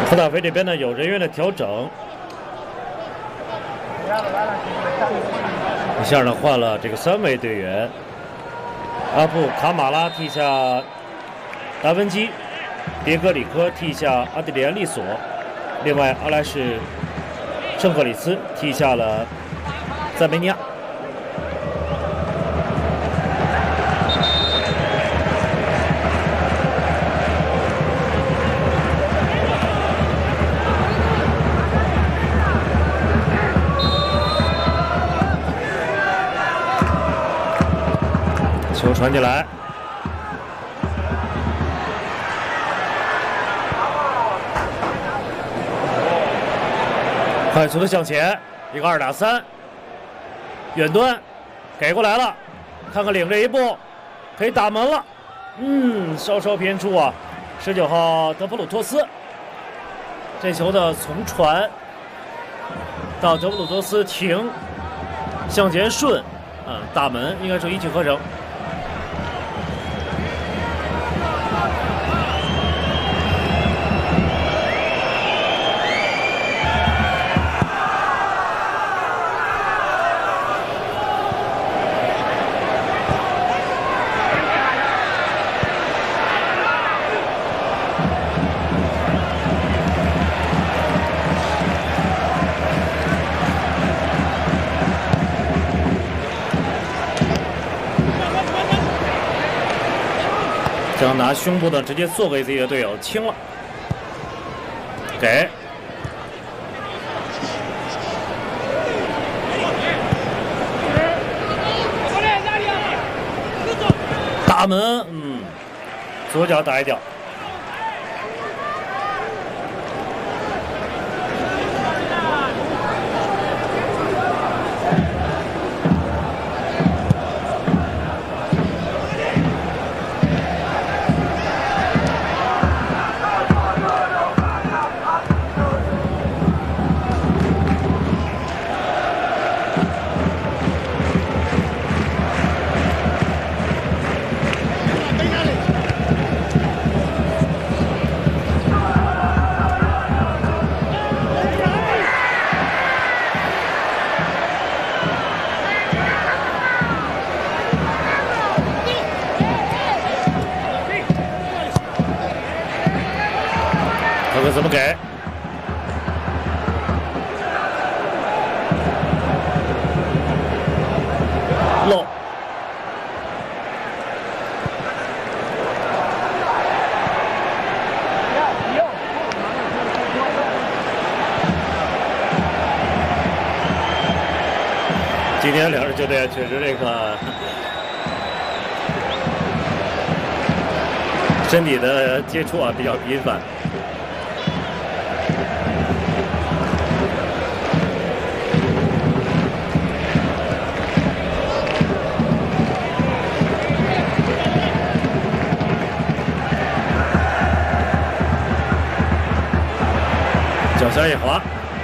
福大飞这边呢有人员的调整，一下呢换了这个3位队员，阿布卡马拉替下达文基，别格里科替下阿德里安利索，另外阿莱什圣赫里斯替下了赞梅尼亚。球传进来，快速的向前，一个2打3，远端给过来了，看看领这一步可以打门了，稍稍偏出啊，19号德弗鲁托斯，这球的从传到德弗鲁托斯停，向前顺，大门应该是一气呵成。想拿胸部的直接做给自己的队友，轻了，给大门，左脚打一脚。看看怎么给，漏，今天两支球队确实这个身体的接触比较频繁。脚下一滑，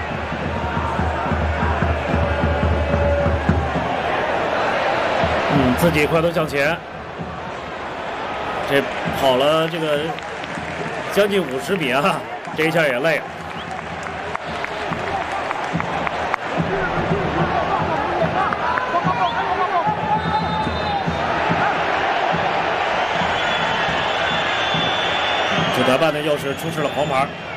自己快速向前，这跑了这个将近50米啊，这一下也累了。这裁判呢又是出示了黄牌。